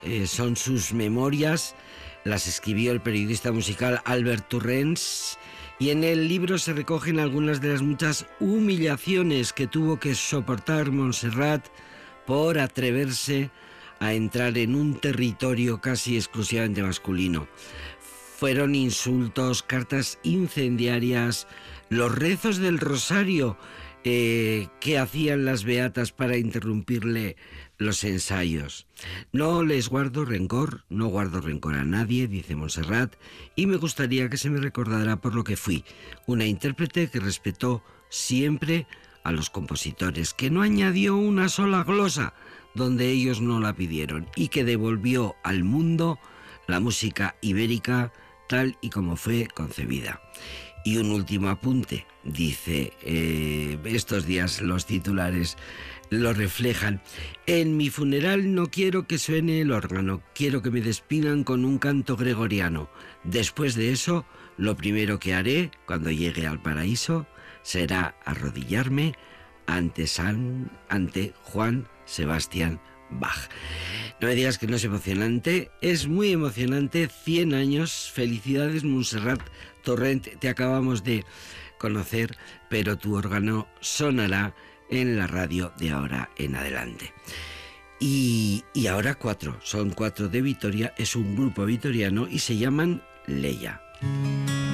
son sus memorias, las escribió el periodista musical Albert Torrens, y en el libro se recogen algunas de las muchas humillaciones que tuvo que soportar Montserrat por atreverse a entrar en un territorio casi exclusivamente masculino. Fueron insultos, cartas incendiarias, los rezos del rosario que hacían las beatas para interrumpirle los ensayos. No les guardo rencor, no guardo rencor a nadie, dice Montserrat, y me gustaría que se me recordara por lo que fui, una intérprete que respetó siempre a los compositores, que no añadió una sola glosa donde ellos no la pidieron y que devolvió al mundo la música ibérica tal y como fue concebida. Y un último apunte, dice, estos días los titulares lo reflejan: en mi funeral no quiero que suene el órgano, quiero que me despidan con un canto gregoriano. Después de eso, lo primero que haré cuando llegue al paraíso será arrodillarme ante Juan Sebastián Bach. No me digas que no es emocionante, es muy emocionante. 100 años, felicidades Montserrat Torrent, te acabamos de conocer, pero tu órgano sonará en la radio de ahora en adelante. Y ahora son cuatro de Vitoria, es un grupo vitoriano y se llaman Leia.